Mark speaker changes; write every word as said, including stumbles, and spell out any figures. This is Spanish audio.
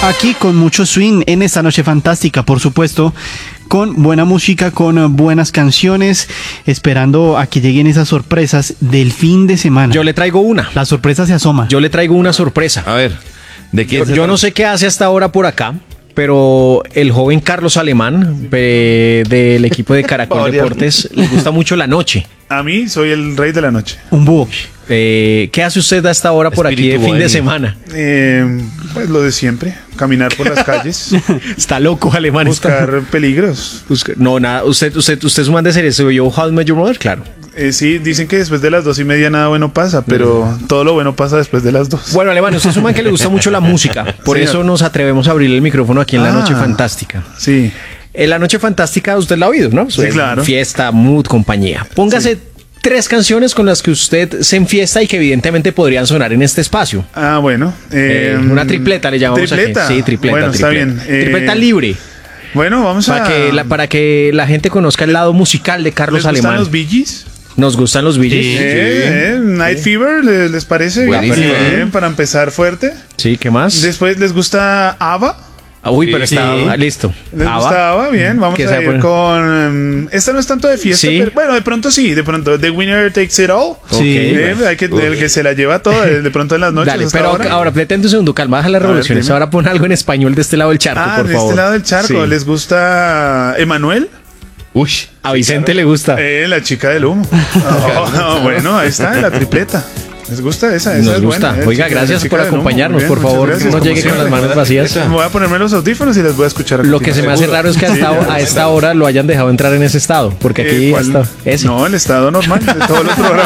Speaker 1: Aquí con mucho swing en esta noche fantástica, por supuesto, con buena música, con buenas canciones, esperando a que lleguen esas sorpresas del fin de semana.
Speaker 2: Yo le traigo una.
Speaker 1: La sorpresa se asoma.
Speaker 2: Yo le traigo una sorpresa.
Speaker 3: A ver, ¿de quién?
Speaker 2: Yo, yo no sé qué hace hasta ahora por acá, pero el joven Carlos Alemán eh, del equipo de Caracol Deportes le gusta mucho la noche.
Speaker 4: A mí soy el rey de la noche.
Speaker 1: Un búho.
Speaker 2: Eh, ¿Qué hace usted hasta ahora por aquí de
Speaker 3: Espíritu
Speaker 2: fin de
Speaker 3: bohemio.
Speaker 2: semana?
Speaker 4: Eh, pues lo de siempre, caminar por las calles,
Speaker 2: Está loco, Alemán. está-
Speaker 4: buscar peligros.
Speaker 2: busca- No, nada. Usted, usted, usted es un man de series. ¿Se oyó How I Met Your Mother? Claro.
Speaker 4: Eh, sí, dicen que después de las dos y media nada bueno pasa, pero todo lo bueno pasa después de las dos.
Speaker 2: Bueno, Alemán, usted es un man que le gusta mucho la música. Por
Speaker 4: Señor.
Speaker 2: eso nos atrevemos a abrir el micrófono aquí en La
Speaker 4: Ah.
Speaker 2: Noche Fantástica.
Speaker 4: Sí.
Speaker 2: En La Noche Fantástica usted la ha oído, ¿no?
Speaker 4: Sí,
Speaker 2: Pues,
Speaker 4: claro.
Speaker 2: Fiesta, mood, compañía. Póngase tres canciones con las que usted se enfiesta y que evidentemente podrían sonar en este espacio.
Speaker 4: Ah, bueno.
Speaker 2: Eh,
Speaker 4: eh,
Speaker 2: una tripleta le llamamos
Speaker 4: ¿Tripleta?
Speaker 2: aquí. Sí, tripleta.
Speaker 4: Bueno, está
Speaker 2: tripleta.
Speaker 4: bien. Eh,
Speaker 2: Tripleta libre.
Speaker 4: Bueno, vamos
Speaker 2: Para
Speaker 4: a...
Speaker 2: que, la, para que la gente conozca el lado musical de Carlos
Speaker 4: ¿Les gustan
Speaker 2: Alemán.
Speaker 4: los Bee Gees?
Speaker 2: Nos gustan los Bee Gees.
Speaker 1: Sí.
Speaker 4: Eh, eh, Night Fever, ¿les, les parece?
Speaker 3: Buenísimo.
Speaker 4: Bien, para empezar fuerte.
Speaker 2: Sí, ¿qué más?
Speaker 4: Después, ¿les gusta ABBA?
Speaker 2: Ah, uy, pero
Speaker 1: Sí.
Speaker 2: está ah, listo.
Speaker 4: ¿Les
Speaker 2: ABBA.
Speaker 4: gusta ABBA? Bien, vamos
Speaker 2: ¿Qué
Speaker 4: a
Speaker 2: se va a
Speaker 4: ir
Speaker 2: poner?
Speaker 4: con... um, esta no es tanto de fiesta,
Speaker 2: Sí.
Speaker 4: pero bueno, de pronto sí, de pronto The Winner Takes It All.
Speaker 1: Sí.
Speaker 4: Eh, hay que, el que se la lleva toda, de pronto en las noches.
Speaker 2: Dale,
Speaker 4: hasta
Speaker 2: pero
Speaker 4: ahora.
Speaker 2: ahora, pretende un segundo, calma, baja las
Speaker 4: ver,
Speaker 2: revoluciones.
Speaker 4: dime.
Speaker 2: Ahora pon algo en español de este lado del charco,
Speaker 4: Ah,
Speaker 2: por
Speaker 4: de
Speaker 2: favor.
Speaker 4: este lado del charco,
Speaker 2: Sí.
Speaker 4: ¿les gusta Emanuel?
Speaker 3: Uy,
Speaker 2: A Vicente le gusta.
Speaker 4: Eh, la chica del humo. Oh, bueno, ahí está, la tripleta. ¿Les gusta esa? Esa
Speaker 2: Nos
Speaker 4: es
Speaker 2: gusta.
Speaker 4: buena, eh,
Speaker 2: Oiga,
Speaker 4: chica-
Speaker 2: gracias
Speaker 4: chica
Speaker 2: por
Speaker 4: del humo.
Speaker 2: acompañarnos.
Speaker 4: Muy
Speaker 2: Por
Speaker 4: bien,
Speaker 2: favor,
Speaker 4: muchas gracias,
Speaker 2: no
Speaker 4: como
Speaker 2: llegue con las
Speaker 4: siempre.
Speaker 2: manos vacías.
Speaker 3: Esa.
Speaker 4: Voy a ponerme los audífonos y les voy a escuchar.
Speaker 2: Lo que se me hace raro es que hasta, a esta hora lo hayan dejado entrar en ese estado. Porque aquí
Speaker 4: Eh, ¿cuál?
Speaker 2: está ese.
Speaker 4: No, el estado normal de todos los programas.